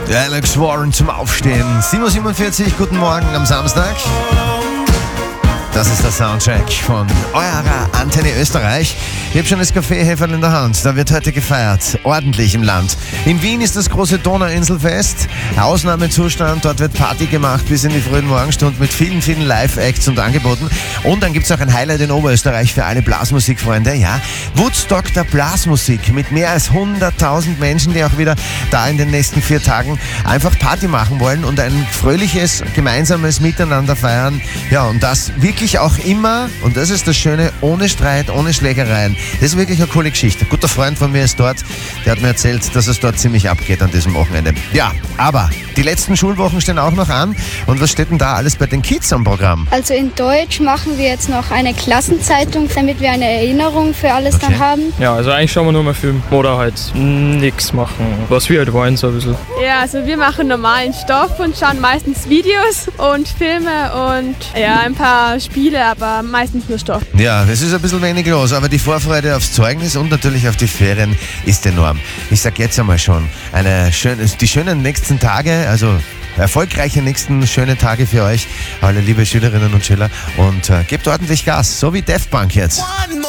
Alex Warren zum Aufstehen. 7.47 Uhr, guten Morgen am Samstag. Das ist der Soundtrack von eurer Antenne Österreich. Ich habe schon das Kaffeeheferl in der Hand. Da wird heute gefeiert. Ordentlich im Land. In Wien ist das große Donauinselfest. Ausnahmezustand. Dort wird Party gemacht bis in die frühen Morgenstunden mit vielen, vielen Live-Acts und Angeboten. Und dann gibt es auch ein Highlight in Oberösterreich für alle Blasmusikfreunde. Ja, Woodstock der Blasmusik mit mehr als 100.000 Menschen, die auch wieder da in den nächsten 4 Tagen einfach Party machen wollen und ein fröhliches, gemeinsames Miteinander feiern. Ja, und das wirklich auch immer, und das ist das Schöne, ohne Streit, ohne Schlägereien. Das ist wirklich eine coole Geschichte. Ein guter Freund von mir ist dort, der hat mir erzählt, dass es dort ziemlich abgeht an diesem Wochenende. Ja, aber die letzten Schulwochen stehen auch noch an. Und was steht denn da alles bei den Kids am Programm? Also in Deutsch machen wir jetzt noch eine Klassenzeitung, damit wir eine Erinnerung für alles dann haben. Ja, also eigentlich schauen wir nur mal Film oder halt nichts machen, was wir halt wollen so ein bisschen. Ja, also wir machen normalen Stoff und schauen meistens Videos und Filme und ja, ein paar Spiele, aber meistens nur Stoff. Ja, es ist ein bisschen wenig los, aber die Vorfreude aufs Zeugnis und natürlich auf die Ferien ist enorm. Ich sag jetzt einmal schon, die schönen nächsten Tage, also erfolgreiche nächsten schöne Tage für euch, alle liebe Schülerinnen und Schüler, und gebt ordentlich Gas, so wie Daft Punk jetzt.